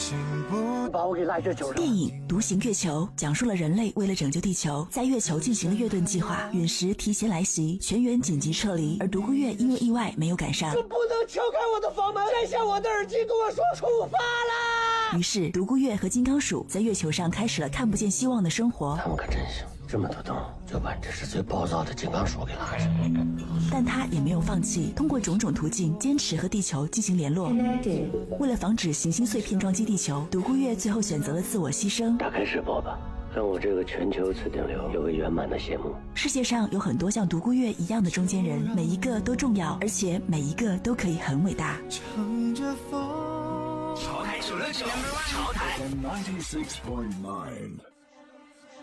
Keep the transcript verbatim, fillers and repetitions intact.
把我给赖这球上。 电影《独行月球》讲述了人类为了拯救地球，在月球进行了月盾计划，陨石提前来袭，全员紧急撤离，而独孤月因为意外没有赶上。 就不能敲开我的房门，摘下我的耳机跟我说出发啦！ 于是独孤月和金刚鼠在月球上开始了看不见希望的生活。 他们可真行，这么多洞就把这是最暴躁的金刚鼠给拉上。 但他也没有放弃，通过种种途径坚持和地球进行联络。为了防止行星碎片撞击地球，独孤月最后选择了自我牺牲。 打开试播吧，让我这个全球次顶流有个圆满的谢幕。 世界上有很多像独孤月一样的中间人，每一个都重要，而且每一个都可以很伟大。 乘着风，潮台九六九，潮台。 ninety-six point nine